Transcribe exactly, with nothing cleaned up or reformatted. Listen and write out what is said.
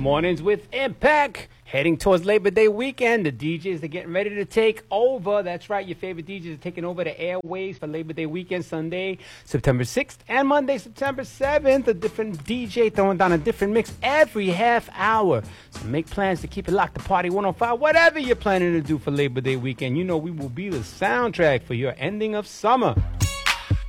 Mornings with Impact. Heading towards Labor Day weekend, the D Js are getting ready to take over. That's right, your favorite D Js are taking over the airwaves for Labor Day weekend, Sunday, September sixth, and Monday, September seventh. A different D J throwing down a different mix every half hour. So make plans to keep it locked to Party one oh five. Whatever you're planning to do for Labor Day weekend, you know we will be the soundtrack for your ending of summer.